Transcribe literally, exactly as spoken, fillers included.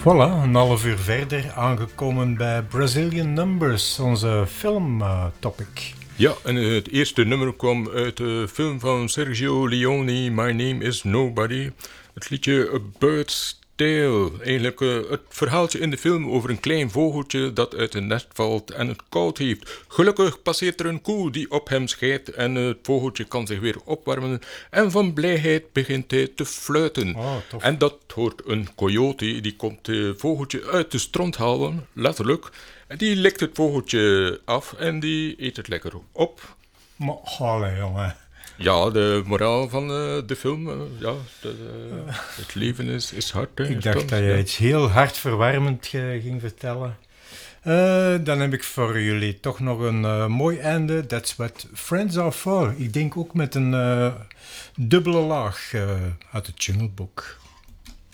Voilà, een half uur verder aangekomen bij Brazilian Numbers, onze filmtopic. Ja, en het eerste nummer kwam uit de film van Sergio Leone, My Name is Nobody. Het liedje A Bird's Tale. Eigenlijk uh, het verhaaltje in de film over een klein vogeltje dat uit een nest valt en het koud heeft. Gelukkig passeert er een koe die op hem scheidt en uh, het vogeltje kan zich weer opwarmen. En van blijheid begint hij te fluiten. Oh, en dat hoort een coyote, die komt het vogeltje uit de stront halen, letterlijk. En die likt het vogeltje af en die eet het lekker op. Maar, allee, jongen. Ja, de moraal van uh, de film, uh, ja, de, uh, het leven is, is hard. Hè, Ik dacht toch? dat je ja. iets heel hartverwarmend uh, ging vertellen. Uh, dan heb ik voor jullie toch nog een uh, mooi einde. That's what friends are for. Ik denk ook met een uh, dubbele laag uh, uit het Jungle Book.